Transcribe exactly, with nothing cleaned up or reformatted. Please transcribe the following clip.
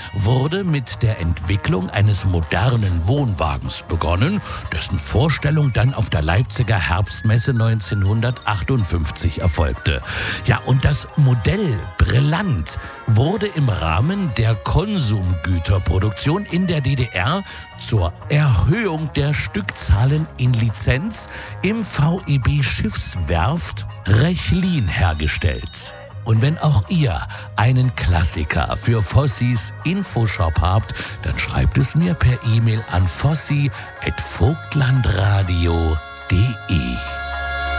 wurde mit der Entwicklung eines modernen Wohnwagens begonnen, dessen Vorstellung dann auf der Leipziger Herbstmesse neunzehnhundertachtundfünfzig erfolgte. Ja, und das Modell Brillant wurde im Rahmen der Konsumgüterproduktion in der D D R zur Erhöhung der Stückzahlen in Lizenz im V E B Schiffswerft Rechlin hergestellt. Und wenn auch ihr einen Klassiker für Fossis Infoshop habt, dann schreibt es mir per E-Mail an fossi at vogtlandradio punkt de.